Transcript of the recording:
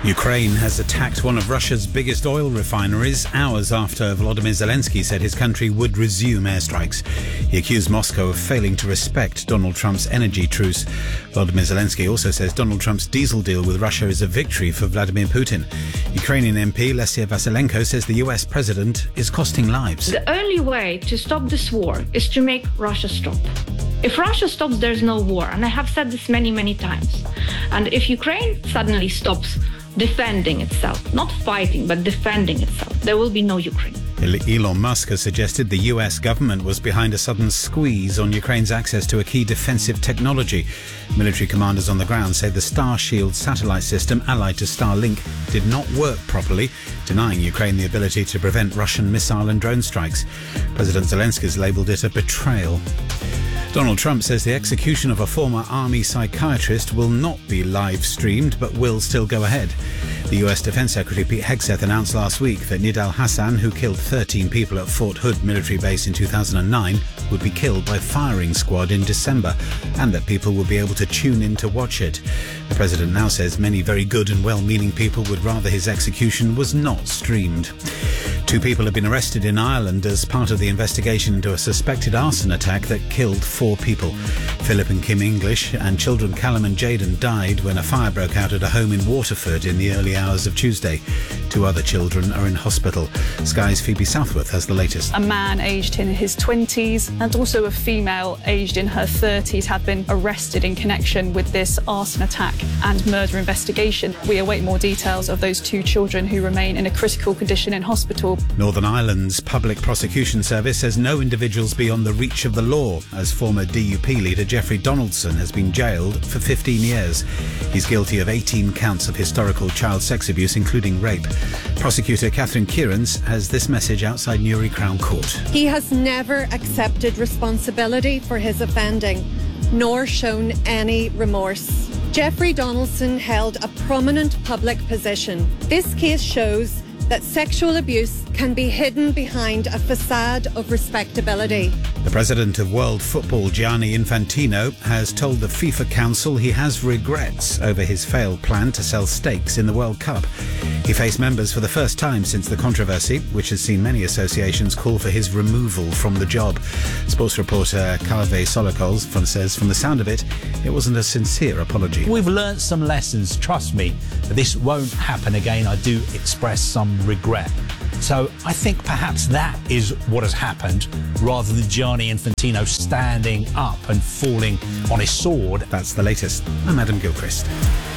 Ukraine has attacked one of Russia's biggest oil refineries hours after Volodymyr Zelensky said his country would resume airstrikes. He accused Moscow of failing to respect Donald Trump's energy truce. Volodymyr Zelensky also says Donald Trump's diesel deal with Russia is a victory for Vladimir Putin. Ukrainian MP Lesia Vasylenko says the US president is costing lives. The only way to stop this war is to make Russia stop. If Russia stops, there's no war. And I have said this many, many times. And if Ukraine suddenly stops defending itself, not fighting, but defending itself, there will be no Ukraine. Elon Musk has suggested the US government was behind a sudden squeeze on Ukraine's access to a key defensive technology. Military commanders on the ground say the Starshield satellite system, allied to Starlink, did not work properly, denying Ukraine the ability to prevent Russian missile and drone strikes. President Zelensky has labelled it a betrayal. Donald Trump says the execution of a former army psychiatrist will not be live-streamed but will still go ahead. The US Defense Secretary Pete Hegseth announced last week that Nidal Hassan, who killed 13 people at Fort Hood military base in 2009, would be killed by firing squad in December, and that people will be able to tune in to watch it. The president now says many very good and well-meaning people would rather his execution was not streamed. 2 people have been arrested in Ireland as part of the investigation into a suspected arson attack that killed 4 people. Philip and Kim English and children Callum and Jaden died when a fire broke out at a home in Waterford in the early hours of Tuesday. 2 other children are in hospital. Sky's Phoebe Southworth has the latest. A man aged in his 20s and also a female aged in her 30s have been arrested in connection with this arson attack and murder investigation. We await more details of those 2 children who remain in a critical condition in hospital. Northern Ireland's Public Prosecution Service says no individuals beyond the reach of the law, as former DUP leader Jeffrey Donaldson has been jailed for 15 years. He's guilty of 18 counts of historical child sex abuse, including rape. Prosecutor Catherine Kierans has this message outside Newry Crown Court. He has never accepted responsibility for his offending, nor shown any remorse. Jeffrey Donaldson held a prominent public position. This case shows that sexual abuse can be hidden behind a facade of respectability. The president of World Football, Gianni Infantino, has told the FIFA Council he has regrets over his failed plan to sell stakes in the World Cup. He faced members for the first time since the controversy, which has seen many associations call for his removal from the job. Sports reporter Kaveh Solokol says from the sound of it, it wasn't a sincere apology. We've learnt some lessons, trust me. This won't happen again. I do express some regret. So I think perhaps that is what has happened, rather than Gianni Infantino standing up and falling on his sword. That's the latest. I'm Adam Gilchrist.